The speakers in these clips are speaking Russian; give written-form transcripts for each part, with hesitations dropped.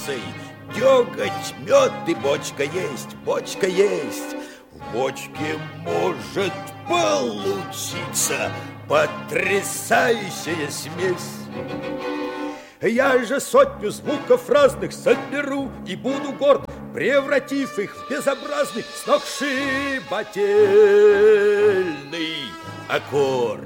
Деготь, мед и бочка есть, бочка есть. В бочке может получиться потрясающая смесь. Я же сотню звуков разных соберу и буду горд, превратив их в безобразный сногсшибательный аккорд.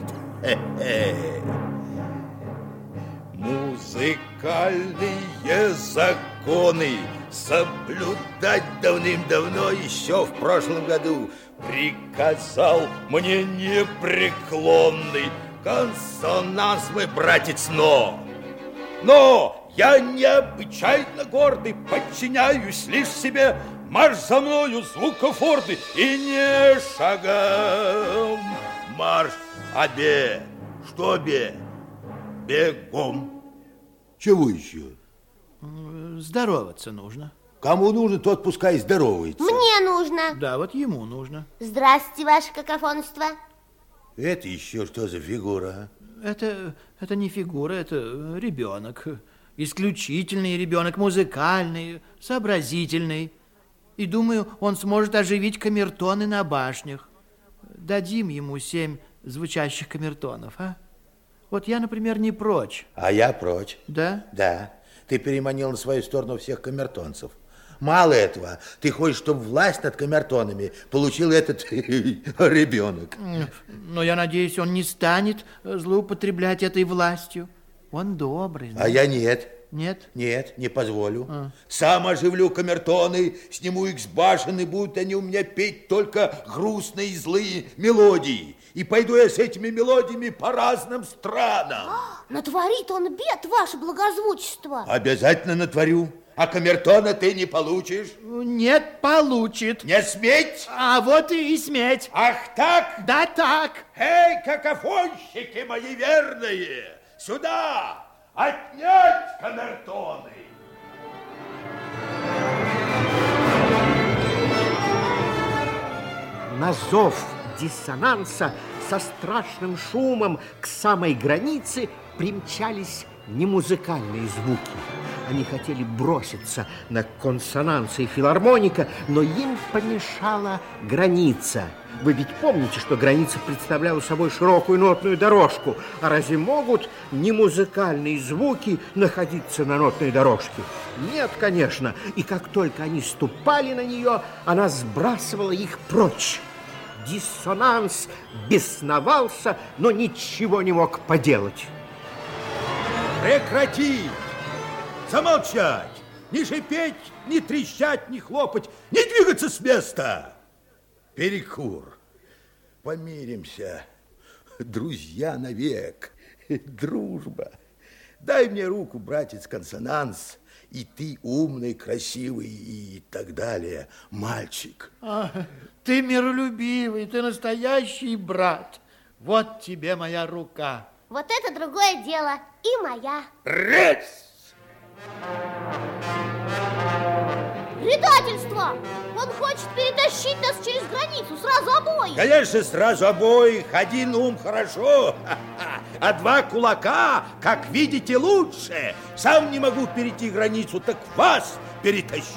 Музыкальные законы соблюдать давным-давно, еще в прошлом году, приказал мне непреклонный консонанс мой братец, но я необычайно гордый, подчиняюсь лишь себе, марш за мною звуков орды, и не шагом марш, а что бегом. Чего еще? Здороваться нужно. Кому нужно, тот пускай здоровается. Мне нужно. Да, вот ему нужно. Здравствуйте, ваше какофонство. Это еще что за фигура? Это не фигура, это ребенок. Исключительный ребенок, музыкальный, сообразительный. И думаю, он сможет оживить камертоны на башнях. Дадим ему 7 звучащих камертонов, а? Вот я, например, не прочь. А я прочь. Да? Да. Ты переманил на свою сторону всех камертонцев. Мало этого, ты хочешь, чтобы власть над камертонами получил этот ребенок. Но я надеюсь, он не станет злоупотреблять этой властью. Он добрый. А я нет. Нет? Нет, не позволю. Сам оживлю камертоны, сниму их с башен, и будут они у меня петь только грустные и злые мелодии. И пойду я с этими мелодиями по разным странам. Натворит он бед, ваше благозвучество. Обязательно натворю. А камертона ты не получишь? Нет, получит. Не сметь? А вот и сметь. Ах так? Да так. Эй, какофонщики мои верные, сюда! Отнять камертоны! На зов диссонанса со страшным шумом к самой границе примчались немузыкальные звуки. Они хотели броситься на консонансы и филармоника, но им помешала граница. Вы ведь помните, что граница представляла собой широкую нотную дорожку. А разве могут немузыкальные звуки находиться на нотной дорожке? Нет, конечно. И как только они ступали на нее, она сбрасывала их прочь. Диссонанс бесновался, но ничего не мог поделать. Прекрати! Замолчать! Не шипеть, не трещать, не хлопать, не двигаться с места! Перекур. Помиримся. Друзья навек. Дружба. Дай мне руку, братец Консонанс, и ты умный, красивый и так далее мальчик. Ты миролюбивый, ты настоящий брат. Вот тебе моя рука. Вот это другое дело. И моя. Раз! Предательство! Он хочет перетащить нас через границу, сразу обоих. Конечно, сразу обоих. Один ум хорошо, а 2 кулака, как видите, лучше. Сам не могу перейти границу, так вас перетащу.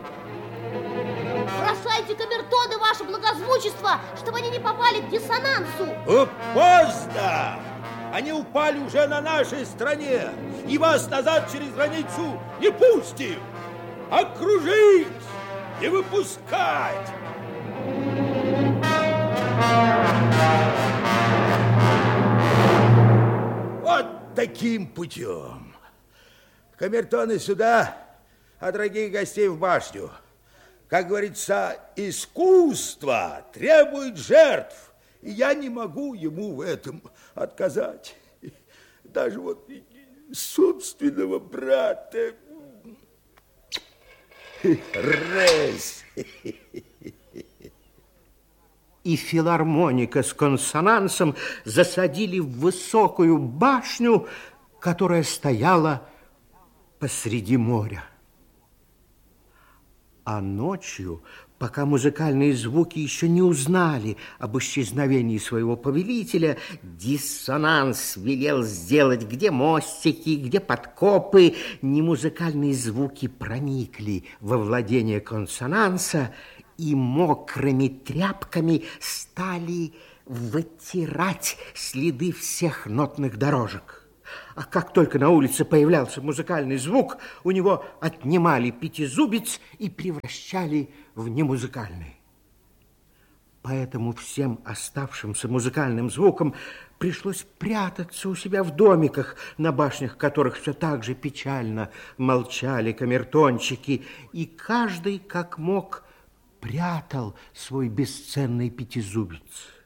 Бросайте камертоны, ваше благозвучество, чтобы они не попали к диссонансу. Поздно! Они упали уже на нашей стране, и вас назад через границу не пустим. Окружить, не выпускать. Вот таким путем. Камертоны сюда, а дорогих гостей в башню. Как говорится, искусство требует жертв, и я не могу ему в этом отказать. Даже вот собственного брата. Раз. И филармоника с консонансом засадили в высокую башню, которая стояла посреди моря. А ночью, пока музыкальные звуки еще не узнали об исчезновении своего повелителя, диссонанс велел сделать где мостики, где подкопы. Немузыкальные звуки проникли во владение консонанса и мокрыми тряпками стали вытирать следы всех нотных дорожек. А как только на улице появлялся музыкальный звук, у него отнимали пятизубец и превращали в немузыкальный. Поэтому всем оставшимся музыкальным звукам пришлось прятаться у себя в домиках, на башнях которых все так же печально молчали камертончики, и каждый, как мог, прятал свой бесценный пятизубец.